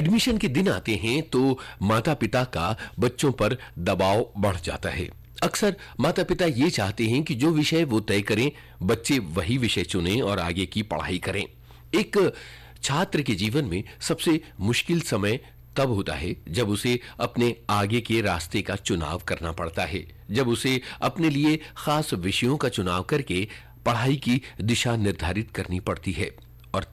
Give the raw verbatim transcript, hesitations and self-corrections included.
Admission के दिन आते हैं तो माता पिता का बच्चों पर दबाव बढ़ जाता है। अक्सर माता पिता ये चाहते हैं कि जो विषय वो तय करें, बच्चे वही विषय चुनें और आगे की पढ़ाई करें। एक छात्र के जीवन में सबसे मुश्किल समय तब होता है जब उसे अपने आगे के रास्ते का चुनाव करना पड़ता है, जब उसे अपने लिए खास विषयों का चुनाव करके पढ़ाई की दिशा निर्धारित करनी पड़ती है।